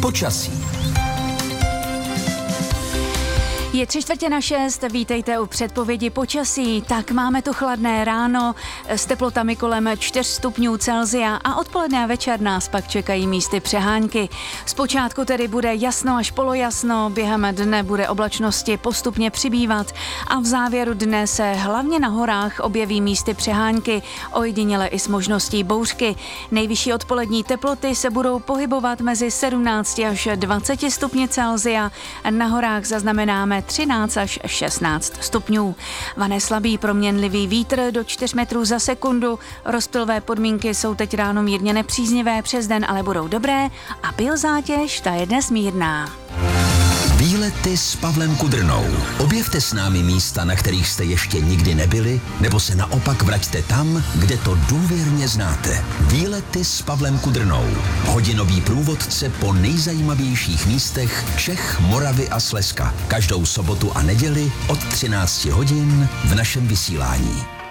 Počasí. Je 5:45, vítejte u předpovědi počasí. Tak máme tu chladné ráno s teplotami kolem 4 stupňů Celsia a odpoledne a večer nás pak čekají místy přehánky. Zpočátku tedy bude jasno až polojasno, během dne bude oblačnosti postupně přibývat a v závěru dne se hlavně na horách objeví místy přehánky, ojediněle i s možností bouřky. Nejvyšší odpolední teploty se budou pohybovat mezi 17 až 20 stupni Celsia, na horách zaznamenáme 13 až 16 stupňů. Vane slabý proměnlivý vítr do 4 metrů za sekundu. Rozptylové podmínky jsou teď ráno mírně nepříznivé, přes den ale budou dobré a biozátěž ta je dnes mírná. Výlety s Pavlem Kudrnou. Objevte s námi místa, na kterých jste ještě nikdy nebyli, nebo se naopak vraťte tam, kde to důvěrně znáte. Výlety s Pavlem Kudrnou. Hodinový průvodce po nejzajímavějších místech Čech, Moravy a Slezska. Každou sobotu a neděli od 13 hodin v našem vysílání.